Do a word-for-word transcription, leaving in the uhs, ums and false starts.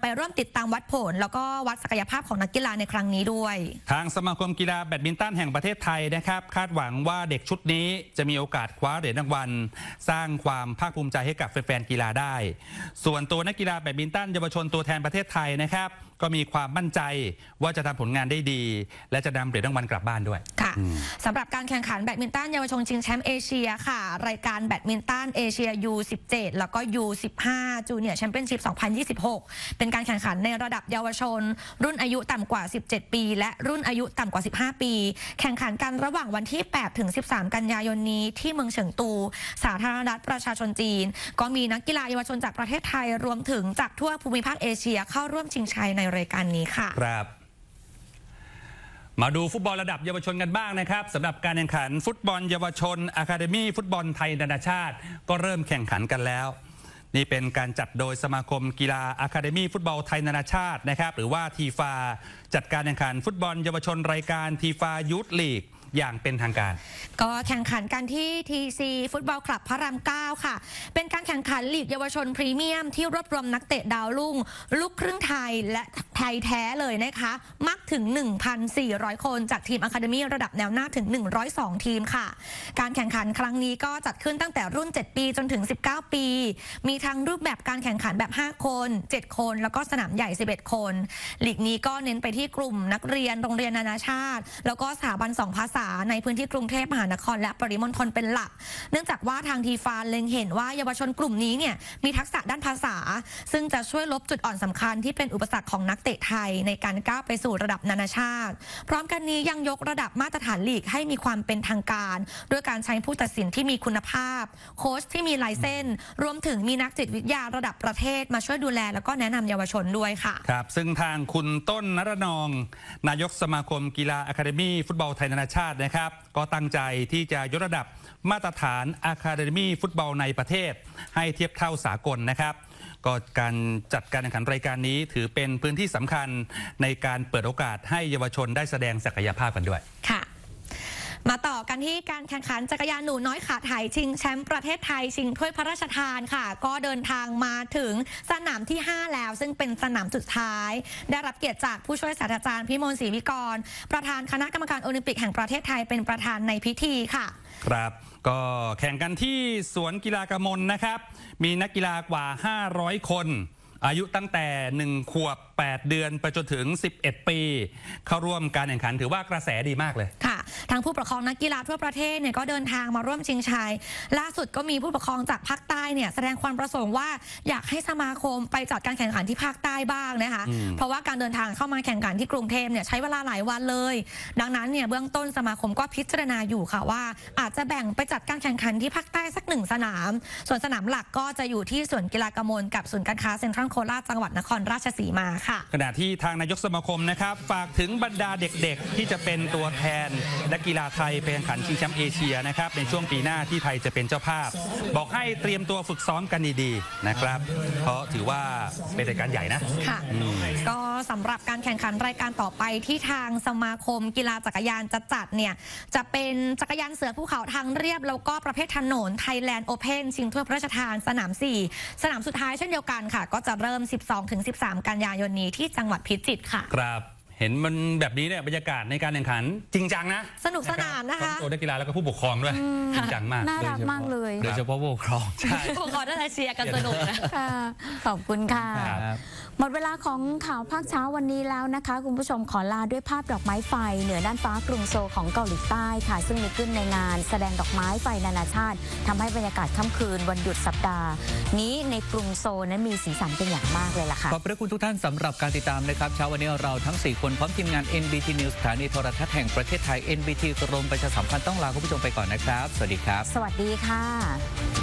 ไปร่วมติดตามวัดผลแล้วก็วัดศักยภาพของนักกีฬาในครั้งนี้ด้วยทางสมาคมกีฬาแบดมินตันแห่งประเทศไทยนะครับคาดหวังว่าเด็กชุดนี้จะมีโอกาสคว้าเหรียญรางวัลสร้างความภาคภูมิใจให้กับแฟนๆกีฬาได้ส่วนตัวนักกีฬาแบดมินตันเยาวชนตัวแทนประเทศไทยนะครับก็มีความมั่นใจว่าจะทำผลงานได้ดีและจะนำเหรียญรางวัลกลับบ้านด้วยค่ะสำหรับการแข่งขันแบดมินตันเยาวชนชิงแชมป์เอเชียค่ะรายการแบดมินตันเอเชีย ยู สิบเจ็ด แล้วก็ ยู สิบห้า จูเนียร์แชมเปี้ยนชิพ สองพันยี่สิบหก เป็นการแข่งขันในระดับเยาวชนรุ่นอายุต่ำกว่า สิบเจ็ด ปีและรุ่นอายุต่ำกว่า สิบห้า ปีแข่งขันกันระหว่างวันที่ แปดถึงสิบสาม กันยายนนี้ที่เมืองเฉิงตูสาธารณรัฐประชาชนจีนก็มีนักกีฬาเยาวชนจากประเทศไทยรวมถึงจากทั่วภูมิภาคเอเชียเข้าร่วมชิงชัยในรายการนี้ค่ะครับมาดูฟุตบอลระดับเยาวชนกันบ้างนะครับสำหรับการแข่งขันฟุตบอลเยาวชนอะคาเดมี่ฟุตบอลไทยนานาชาติก็เริ่มแข่งขันกันแล้วนี่เป็นการจัดโดยสมาคมกีฬาอะคาเดมี่ฟุตบอลไทยนานาชาตินะครับหรือว่าทีฟาจัดการแข่งขันฟุตบอลเยาวชนรายการทีฟายูทลีกอย่างเป็นทางการก็แข่งขันกันที่ ที ซี ฟุตบอลคลับพระรามเก้าค่ะเป็นการแข่งขันลีกเยาวชนพรีเมียมที่รวบรวมนักเตะดาวรุ่งลูกครึ่งไทยและไทยแท้เลยนะคะมากถึง หนึ่งพันสี่ร้อย คนจากทีมอะคาเดมี่ระดับแนวหน้าถึงหนึ่งร้อยสองทีมค่ะการแข่งขันครั้งนี้ก็จัดขึ้นตั้งแต่รุ่นเจ็ดปีจนถึงสิบเก้าปีมีทั้งรูปแบบการแข่งขันแบบห้าคนเจ็ดคนแล้วก็สนามใหญ่สิบเอ็ดคนลีกนี้ก็เน้นไปที่กลุ่มนักเรียนโรงเรียนนานาชาติแล้วก็สถาบันสองภาษาในพื้นที่กรุงเทพมหานครและปริมณฑลเป็นหลักเนื่องจากว่าทางทีฟาเล็งเห็นว่าเยาวชนกลุ่มนี้เนี่ยมีทักษะด้านภาษาซึ่งจะช่วยลบจุดอ่อนสำคัญที่เป็นอุปสรรคของนักเตะไทยในการก้าวไปสู่ระดับนานาชาติพร้อมกันนี้ยังยกระดับมาตรฐานลีกให้มีความเป็นทางการด้วยการใช้ผู้ตัดสินที่มีคุณภาพโค้ชที่มีลายเส้นรวมถึงมีนักจิตวิทยาระดับประเทศมาช่วยดูแลแล้วก็แนะนำเยาวชนด้วยค่ะครับซึ่งทางคุณต้นนรนองนายกสมาคมกีฬาอะคาเดมี่ฟุตบอลไทยนานาชาตินะครับก็ตั้งใจที่จะยกระดับมาตรฐานอะคาเดมี่ฟุตบอลในประเทศให้เทียบเท่าสากลนะครับก็การจัดการแข่งขันรายการนี้ถือเป็นพื้นที่สำคัญในการเปิดโอกาสให้เยาวชนได้แสดงศักยภาพกันด้วยค่ะมาต่อกันที่การแข่งขันจักรยานหนูน้อยขาไถชิงแชมป์ประเทศไทยชิงถ้วยพระราชทานค่ะก็เดินทางมาถึงสนามที่ห้าแล้วซึ่งเป็นสนามสุดท้ายได้รับเกียรติจากผู้ช่วยศาสตราจารย์พิมลศรีวิกรประธานคณะกรรมการโอลิมปิกแห่งประเทศไทยเป็นประธานในพิธีค่ะครับก็แข่งกันที่สวนกีฬากมลนะครับมีนักกีฬากว่าห้าร้อยคนอายุตั้งแต่หนึ่งขวบแปดเดือนไปจนถึงสิบเอ็ดปีเข้าร่วมการแข่งขันถือว่ากระแสดีมากเลยค่ะทางผู้ปกครองนักกีฬาทั่วประเทศเนี่ยก็เดินทางมาร่วมชิงชัยล่าสุดก็มีผู้ปกครองจากภาคใต้เนี่ยแสดงความประสงค์ว่าอยากให้สมาคมไปจัดการแข่งขันที่ภาคใต้บ้างนะคะเพราะว่าการเดินทางเข้ามาแข่งขันที่กรุงเทพเนี่ยใช้เวลาหลายวันเลยดังนั้นเนี่ยเบื้องต้นสมาคมก็พิจารณาอยู่ค่ะว่าอาจจะแบ่งไปจัดการแข่งขันที่ภาคใต้สักหนึ่งสนามส่วนสนามหลักก็จะอยู่ที่สวนกีฬากมลกับศูนย์การค้าเซ็นทรัลโคราชจังหวัดนครราชสีมาค่ะขณะที่ทางนายกสมาคมนะครับฝากถึงบรรดาเด็กๆที่จะเป็นตัวแทนนักกีฬาไทยไปแข่งขันชิงแชมป์เอเชียนะครับในช่วงปีหน้าที่ไทยจะเป็นเจ้าภาพบอกให้เตรียมตัวฝึกซ้อมกันดีๆนะครับเพราะถือว่าเป็นรายการใหญ่นะค่ะก็สำหรับการแข่งขันรายการต่อไปที่ทางสมาคมกีฬาจักรยานจะจัดเนี่ยจะเป็นจักรยานเสือภูเขาทางเรียบแล้วก็ประเภทถนน Thailand Open ชิงถ้วยพระราชทานสนามสี่สนามสุดท้ายเช่นเดียวกันค่ะก็จะเริ่ม สิบสองถึงสิบสาม กันยายนนี้ที่จังหวัดพิจิตรค่ะครับเห็นมันแบบนี้เนี่ยบรรยากาศในการแข่งขันจริงจังนะสนุกสนานนะคะโอ้นักกีฬาแล้วก็ผู้ปกครองด้วยจริงจังมากน่ารักมากเลยโดยเฉพาะผู้ปกครองใช่ผู้ปกครองน่าจะเชียร์กันสนุกนะขอบคุณค่ะหมดเวลาของข่าวภาคเช้าวันนี้แล้วนะคะคุณผู้ชมขอลาด้วยภาพดอกไม้ไฟเหนือน่านฟ้ากรุงโซลของเกาหลีใต้ค่ะซึ่งมีขึ้นในงานแสดงดอกไม้ไฟนานาชาติทำให้บรรยากาศค่ำคืนวันหยุดสัปดาห์นี้ในกรุงโซลนั้นมีสีสันเป็นอย่างมากเลยล่ะค่ะขอบพระคุณทุกท่านสำหรับการติดตามนะครับเช้าวันนี้เราทั้งสี่คนพร้อมทีมงาน เอ็น บี ที News สถานีโทรทัศน์แห่งประเทศไทย เอ็น บี ที กรมประชาสัมพันธ์ต้องลาคุณผู้ชมไปก่อนนะครับสวัสดีครับสวัสดีค่ะ